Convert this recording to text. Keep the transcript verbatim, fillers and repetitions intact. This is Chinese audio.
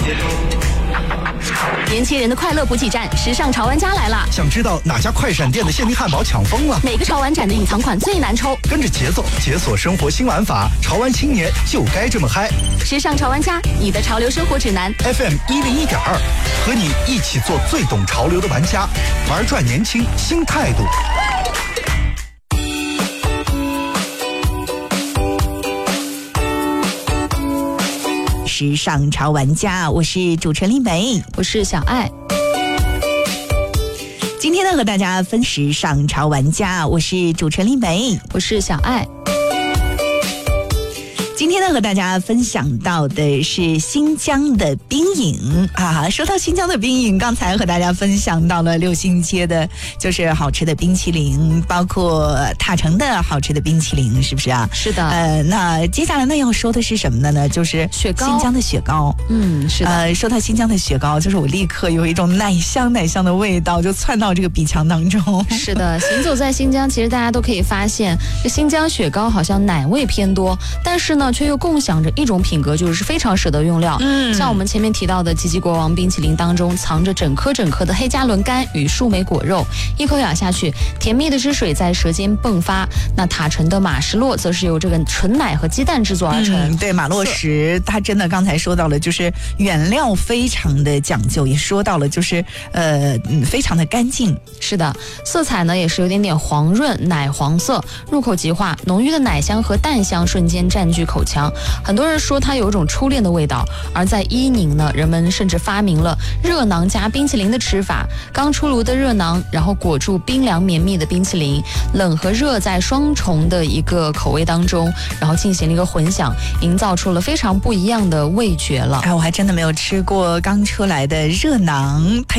年轻人的快乐补给站，时尚潮玩家来了！ 想知道哪家快闪店的限定汉堡抢疯了？ 每个潮玩展的隐藏款最难抽， 跟着节奏解锁生活新玩法，潮玩青年就该这么嗨！ 时尚潮玩家，你的潮流生活指南 F M 一零一点二，和你一起做最懂潮流的玩家，玩转年轻新态度。 时尚潮玩家，我是主持人丽梅， 我是小爱。 今天呢，和大家分时尚潮玩家，我是主持人丽梅， 我是小爱。 今天呢，和大家分享到的是新疆的冰饮啊。说到新疆的冰饮，刚才和大家分享到了六星街的，就是好吃的冰淇淋，包括塔城的好吃的冰淇淋，是不是啊？ 是的。 呃，那接下来呢要说的是什么呢？呢就是雪糕， 新疆的雪糕。 嗯，是的。 呃，说到新疆的雪糕，就是我立刻有一种奶香奶香的味道，就窜到这个鼻腔当中。 是的，行走在新疆，其实大家都可以发现，这新疆雪糕好像奶味偏多，但是呢，却又共享着一种品格，就是非常舍得用料。嗯，像我们前面提到的吉吉国王冰淇淋当中，藏着整颗整颗的黑加仑干与树莓果肉，一口咬下去，甜蜜的汁水在舌尖迸发。那塔城的马什洛则是由这个纯奶和鸡蛋制作而成。 嗯、对，马洛什它真的刚才说到了，就是原料非常的讲究，也说到了就是呃非常的干净。 是的，色彩呢也是有点点黄润奶黄色，入口即化，浓郁的奶香和蛋香瞬间占据口腔。很多人说它有一种初恋的味道。而在伊宁呢，人们甚至发明了热囊加冰淇淋的吃法，刚出炉的热囊，然后裹住冰凉绵密的冰淇淋，冷和热在双重的一个口味当中，然后进行了一个混响，营造出了非常不一样的味觉了。 哎，我还真的没有吃过刚出来的热囊配